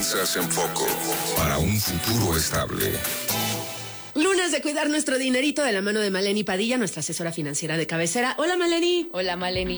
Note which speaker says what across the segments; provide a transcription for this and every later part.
Speaker 1: Finanzas en Foco, para un futuro estable.
Speaker 2: Lunes de cuidar nuestro dinerito de la mano de Maleni Padilla, nuestra asesora financiera de cabecera. Hola, Maleni.
Speaker 3: Hola, Maleni.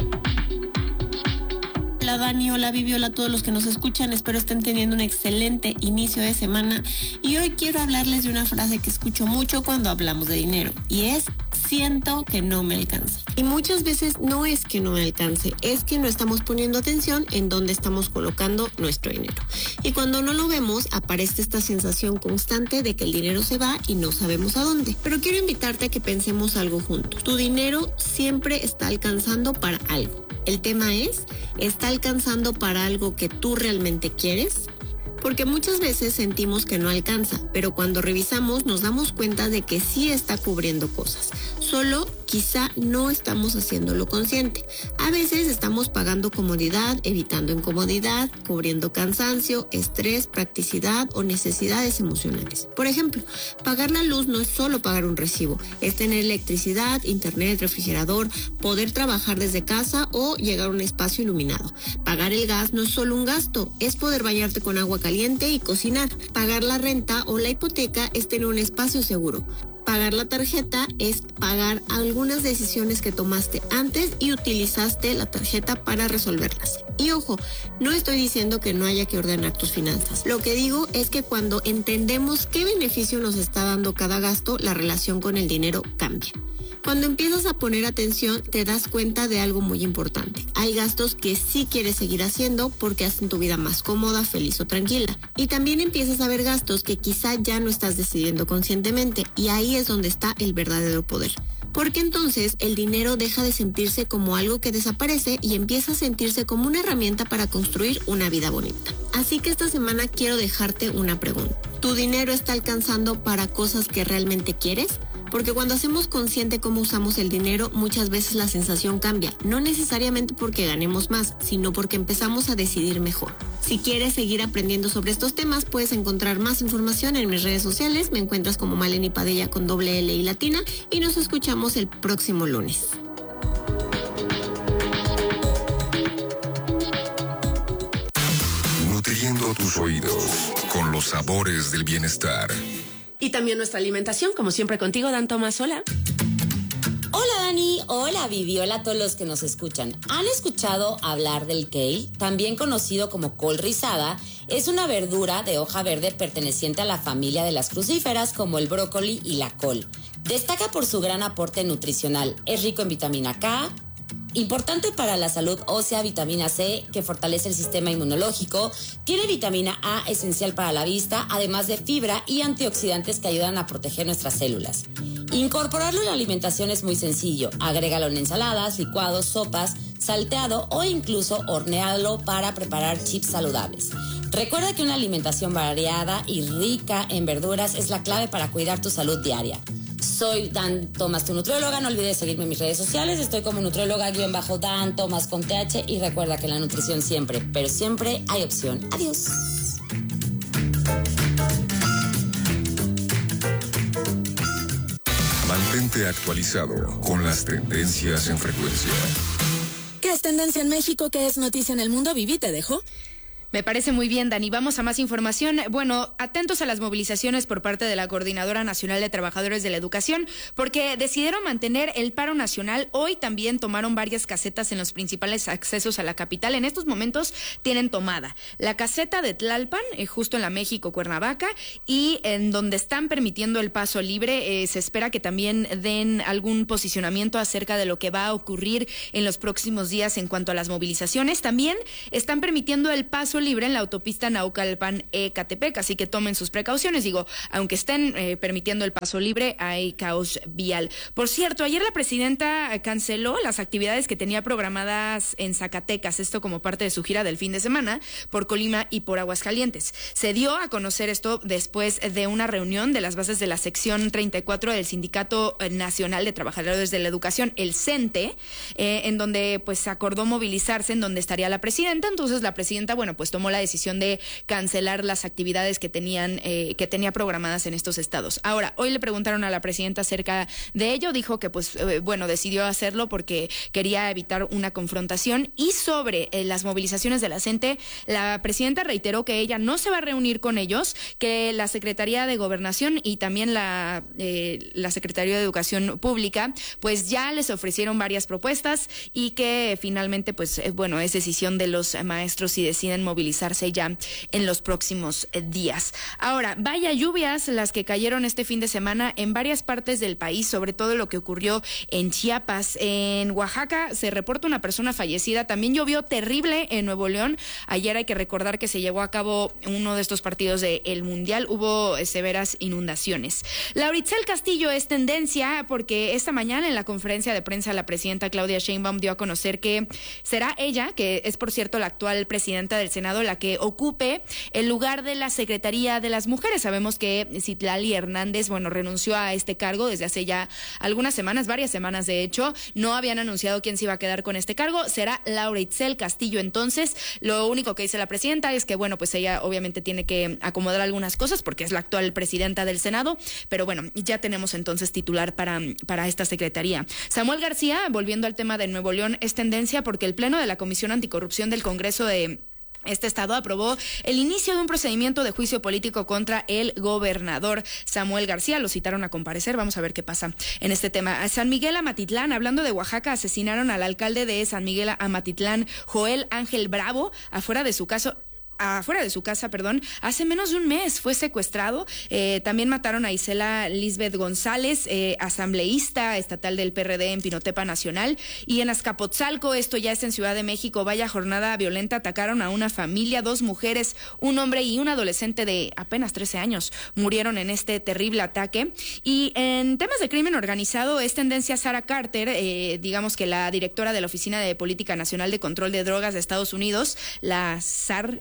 Speaker 4: Hola Dani, hola Vivi, hola a todos los que nos escuchan, espero estén teniendo un excelente inicio de semana y hoy quiero hablarles de una frase que escucho mucho cuando hablamos de dinero y es: siento que no me alcanza. Y muchas veces no es que no me alcance, es que no estamos poniendo atención en dónde estamos colocando nuestro dinero. Y cuando no lo vemos, aparece esta sensación constante de que el dinero se va y no sabemos a dónde. Pero quiero invitarte a que pensemos algo juntos. Tu dinero siempre está alcanzando para algo. El tema es, ¿está alcanzando para algo que tú realmente quieres? Porque muchas veces sentimos que no alcanza, pero cuando revisamos nos damos cuenta de que sí está cubriendo cosas. Solo quizá no estamos haciéndolo consciente. A veces estamos pagando comodidad, evitando incomodidad, cubriendo cansancio, estrés, practicidad o necesidades emocionales. Por ejemplo, pagar la luz no es solo pagar un recibo, es tener electricidad, internet, refrigerador, poder trabajar desde casa o llegar a un espacio iluminado. Pagar el gas no es solo un gasto, es poder bañarte con agua caliente y cocinar. Pagar la renta o la hipoteca es tener un espacio seguro. Pagar la tarjeta es pagar algunas decisiones que tomaste antes y utilizaste la tarjeta para resolverlas. Y ojo, no estoy diciendo que no haya que ordenar tus finanzas. Lo que digo es que cuando entendemos qué beneficio nos está dando cada gasto, la relación con el dinero cambia. Cuando empiezas a poner atención, te das cuenta de algo muy importante. Hay gastos que sí quieres seguir haciendo porque hacen tu vida más cómoda, feliz o tranquila. Y también empiezas a ver gastos que quizá ya no estás decidiendo conscientemente. Y ahí es donde está el verdadero poder. Porque entonces el dinero deja de sentirse como algo que desaparece y empieza a sentirse como una herramienta para construir una vida bonita. Así que esta semana quiero dejarte una pregunta. ¿Tu dinero está alcanzando para cosas que realmente quieres? Porque cuando hacemos consciente cómo usamos el dinero, muchas veces la sensación cambia. No necesariamente porque ganemos más, sino porque empezamos a decidir mejor. Si quieres seguir aprendiendo sobre estos temas, puedes encontrar más información en mis redes sociales. Me encuentras como Maleni Padilla con doble L y latina y nos escuchamos el próximo lunes.
Speaker 1: Nutriendo tus oídos con los sabores del bienestar.
Speaker 2: Y también nuestra alimentación, como siempre contigo, Dan Tomás. Hola.
Speaker 3: Hola Dani, hola Vivi, hola a todos los que nos escuchan. ¿Han escuchado hablar del kale? También conocido como col rizada, es una verdura de hoja verde perteneciente a la familia de las crucíferas como el brócoli y la col. Destaca por su gran aporte nutricional, es rico en vitamina K, importante para la salud ósea, vitamina C, que fortalece el sistema inmunológico, tiene vitamina A, esencial para la vista, además de fibra y antioxidantes que ayudan a proteger nuestras células. Incorporarlo en la alimentación es muy sencillo. Agrégalo en ensaladas, licuados, sopas, salteado o incluso hornealo para preparar chips saludables. Recuerda que una alimentación variada y rica en verduras es la clave para cuidar tu salud diaria. Soy Dan Tomás, tu nutrióloga. No olvides seguirme en mis redes sociales. Estoy como nutrióloga-Dan Tomás con TH. Y recuerda que en la nutrición siempre, pero siempre hay opción. Adiós.
Speaker 1: Mantente actualizado con las tendencias en frecuencia.
Speaker 5: ¿Qué es tendencia en México? ¿Qué es noticia en el mundo? Vivi, ¿te dejo?
Speaker 6: Me parece muy bien, Dani. Vamos a más información. Bueno, atentos a las movilizaciones por parte de la Coordinadora Nacional de Trabajadores de la Educación, porque decidieron mantener el paro nacional. Hoy también tomaron varias casetas en los principales accesos a la capital. En estos momentos tienen tomada la caseta de Tlalpan, justo en la México-Cuernavaca, y en donde están permitiendo el paso libre. Se espera que también den algún posicionamiento acerca de lo que va a ocurrir en los próximos días en cuanto a las movilizaciones. También están permitiendo el paso libre en la autopista Naucalpan-Ecatepec, así que tomen sus precauciones. Digo, aunque estén permitiendo el paso libre, hay caos vial. Por cierto, ayer la presidenta canceló las actividades que tenía programadas en Zacatecas, esto como parte de su gira del fin de semana por Colima y por Aguascalientes. Se dio a conocer esto después de una reunión de las bases de la sección 34 del Sindicato Nacional de Trabajadores de la Educación, el CENTE, en donde pues se acordó movilizarse, en donde estaría la presidenta. Entonces la presidenta, bueno, pues pues tomó la decisión de cancelar las actividades que tenía programadas en estos estados. Ahora, hoy le preguntaron a la presidenta acerca de ello, dijo que pues decidió hacerlo porque quería evitar una confrontación. Y sobre las movilizaciones de la CENTE, la presidenta reiteró que ella no se va a reunir con ellos, que la Secretaría de Gobernación y también la Secretaría de Educación Pública pues ya les ofrecieron varias propuestas y que finalmente pues es decisión de los maestros si deciden movilizarse ya en los próximos días. Ahora, vaya lluvias las que cayeron este fin de semana en varias partes del país, sobre todo lo que ocurrió en Chiapas. En Oaxaca se reporta una persona fallecida. También llovió terrible en Nuevo León. Ayer hay que recordar que se llevó a cabo uno de estos partidos del Mundial. Hubo severas inundaciones. Laura Itzel Castillo es tendencia porque esta mañana en la conferencia de prensa la presidenta Claudia Sheinbaum dio a conocer que será ella, que es por cierto la actual presidenta del Senado, la que ocupe el lugar de la Secretaría de las Mujeres. Sabemos que Citlali Hernández, renunció a este cargo desde hace ya algunas semanas, varias semanas de hecho. No habían anunciado quién se iba a quedar con este cargo. Será Laura Itzel Castillo entonces. Lo único que dice la presidenta es que pues ella obviamente tiene que acomodar algunas cosas porque es la actual presidenta del Senado, pero ya tenemos entonces titular para esta secretaría. Samuel García, volviendo al tema de Nuevo León, es tendencia porque el Pleno de la Comisión Anticorrupción del Congreso de este estado aprobó el inicio de un procedimiento de juicio político contra el gobernador Samuel García. Lo citaron a comparecer. Vamos a ver qué pasa en este tema. San Miguel Amatitlán, hablando de Oaxaca, asesinaron al alcalde de San Miguel Amatitlán, Joel Ángel Bravo, afuera de su casa, hace menos de un mes fue secuestrado. También mataron a Isela Lisbeth González, asambleísta estatal del PRD en Pinotepa Nacional. Y en Azcapotzalco, esto ya es en Ciudad de México, vaya jornada violenta, atacaron a una familia, 2 mujeres, un hombre y un adolescente de apenas 13 años murieron en este terrible ataque. Y en temas de crimen organizado es tendencia Sarah Carter, digamos que la directora de la Oficina de Política Nacional de Control de Drogas de Estados Unidos, la SAR,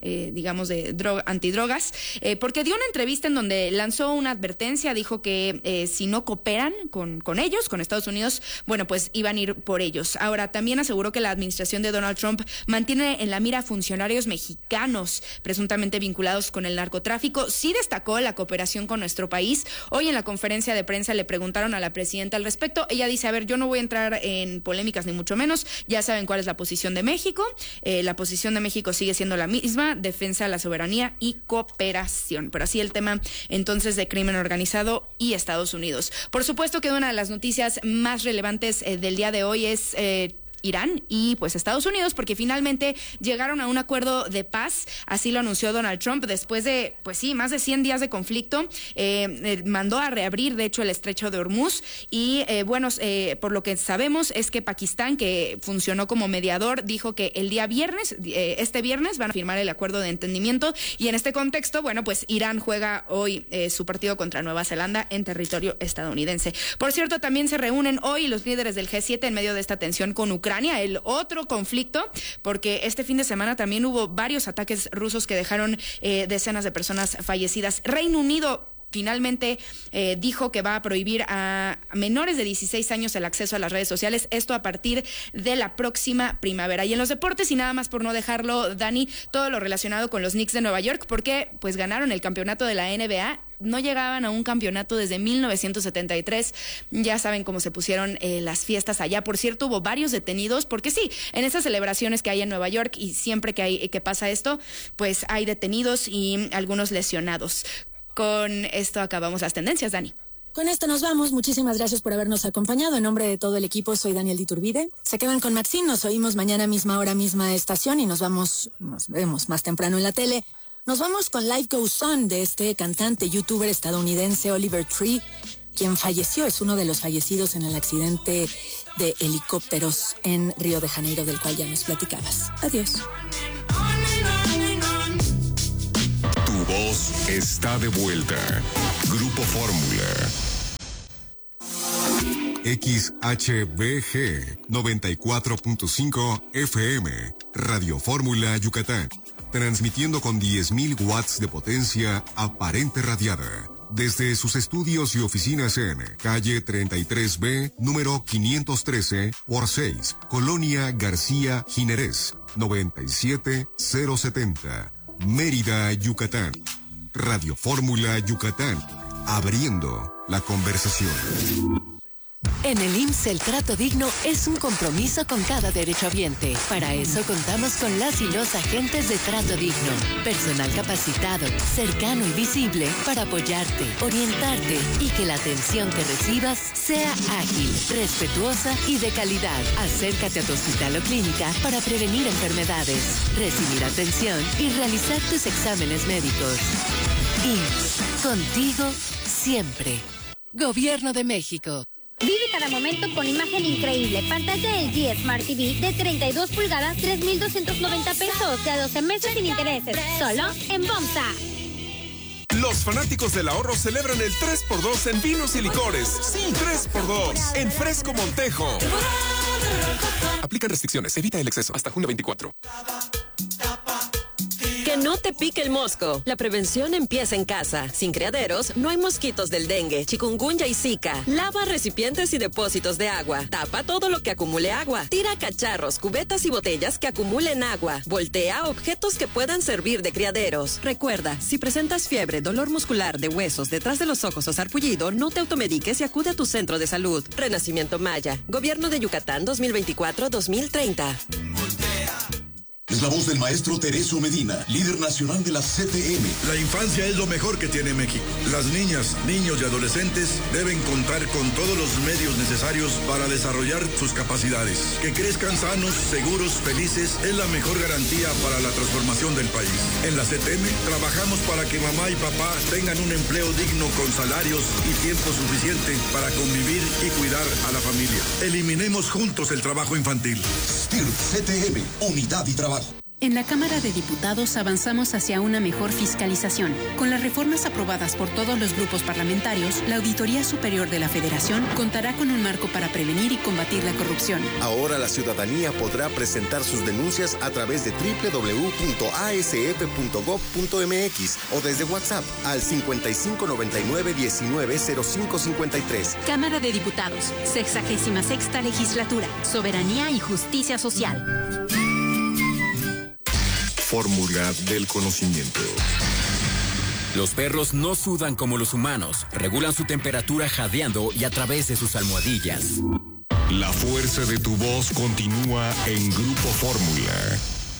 Speaker 6: de antidrogas, porque dio una entrevista en donde lanzó una advertencia, dijo que si no cooperan con ellos, con Estados Unidos, pues iban a ir por ellos. Ahora, también aseguró que la administración de Donald Trump mantiene en la mira a funcionarios mexicanos presuntamente vinculados con el narcotráfico. Sí destacó la cooperación con nuestro país. Hoy en la conferencia de prensa le preguntaron a la presidenta al respecto. Ella dice, yo no voy a entrar en polémicas ni mucho menos. Ya saben cuál es la posición de México. La posición de México sigue siendo la misma, defensa de la soberanía y cooperación. Pero así el tema entonces de crimen organizado y Estados Unidos. Por supuesto que una de las noticias más relevantes del día de hoy es Irán y Estados Unidos, porque finalmente llegaron a un acuerdo de paz, así lo anunció Donald Trump después de, más de 100 días de conflicto. Mandó a reabrir, de hecho, el estrecho de Hormuz y, por lo que sabemos es que Pakistán, que funcionó como mediador, dijo que el día viernes, este viernes, van a firmar el acuerdo de entendimiento y en este contexto, Irán juega hoy su partido contra Nueva Zelanda en territorio estadounidense. Por cierto, también se reúnen hoy los líderes del G7 en medio de esta tensión con Ucrania, el otro conflicto, porque este fin de semana también hubo varios ataques rusos que dejaron decenas de personas fallecidas. Reino Unido finalmente dijo que va a prohibir a menores de 16 años el acceso a las redes sociales, esto a partir de la próxima primavera. Y en los deportes, y nada más por no dejarlo, Dani, todo lo relacionado con los Knicks de Nueva York, porque ganaron el campeonato de la NBA. No llegaban a un campeonato desde 1973. Ya saben cómo se pusieron las fiestas allá. Por cierto, hubo varios detenidos, porque sí, en esas celebraciones que hay en Nueva York y siempre que pasa esto, hay detenidos y algunos lesionados. Con esto acabamos las tendencias, Dani.
Speaker 5: Con esto nos vamos. Muchísimas gracias por habernos acompañado. En nombre de todo el equipo, soy Daniel Diturbide. Se quedan con Maxine. Nos oímos mañana misma hora, misma estación y nos vemos más temprano en la tele. Nos vamos con Life Goes On de este cantante, youtuber estadounidense Oliver Tree, quien falleció, es uno de los fallecidos en el accidente de helicópteros en Río de Janeiro, del cual ya nos platicabas. Adiós.
Speaker 1: Tu voz está de vuelta. Grupo Fórmula. XHBG 94.5 FM, Radio Fórmula Yucatán. Transmitiendo con 10.000 watts de potencia aparente radiada Desde sus estudios y oficinas en calle 33B, número 513 por 6, Colonia García Ginerés, 97070, Mérida, Yucatán. Radio Fórmula Yucatán, abriendo la conversación.
Speaker 7: En el IMSS el trato digno es un compromiso con cada derechohabiente. Para eso contamos con las y los agentes de trato digno. Personal capacitado, cercano y visible para apoyarte, orientarte y que la atención que recibas sea ágil, respetuosa y de calidad. Acércate a tu hospital o clínica para prevenir enfermedades, recibir atención y realizar tus exámenes médicos. IMSS, contigo siempre. Gobierno de México.
Speaker 8: Vive cada momento con imagen increíble. Pantalla LG Smart TV de 32 pulgadas, 3,290 pesos, de a 12 meses sin intereses. Solo en Bomsa.
Speaker 9: Los fanáticos del ahorro celebran el 3x2 en vinos y licores. Sí, 3x2 en Fresco Montejo. Aplican restricciones, evita el exceso. Hasta junio 24.
Speaker 10: Que no te pique el mosco. La prevención empieza en casa. Sin criaderos, no hay mosquitos del dengue, chikungunya y zika. Lava recipientes y depósitos de agua. Tapa todo lo que acumule agua. Tira cacharros, cubetas y botellas que acumulen agua. Voltea objetos que puedan servir de criaderos. Recuerda, si presentas fiebre, dolor muscular de huesos, detrás de los ojos o sarpullido, no te automediques y acude a tu centro de salud. Renacimiento Maya. Gobierno de Yucatán 2024-2030.
Speaker 11: Es la voz del maestro Teresio Medina, líder nacional de la CTM.
Speaker 12: La infancia es lo mejor que tiene México. Las niñas, niños y adolescentes deben contar con todos los medios necesarios para desarrollar sus capacidades. Que crezcan sanos, seguros, felices es la mejor garantía para la transformación del país. En la CTM trabajamos para que mamá y papá tengan un empleo digno con salarios y tiempo suficiente para convivir y cuidar a la familia. Eliminemos juntos el trabajo infantil.
Speaker 11: STIRT CTM, unidad y trabajo.
Speaker 13: En la Cámara de Diputados avanzamos hacia una mejor fiscalización. Con las reformas aprobadas por todos los grupos parlamentarios, la Auditoría Superior de la Federación contará con un marco para prevenir y combatir la corrupción.
Speaker 14: Ahora la ciudadanía podrá presentar sus denuncias a través de www.asf.gov.mx o desde WhatsApp al 5599-190553.
Speaker 13: Cámara de Diputados, 66ª Legislatura, Soberanía y Justicia Social.
Speaker 1: Fórmula del conocimiento.
Speaker 15: Los perros no sudan como los humanos. Regulan su temperatura jadeando y a través de sus almohadillas.
Speaker 1: La fuerza de tu voz continúa en Grupo Fórmula.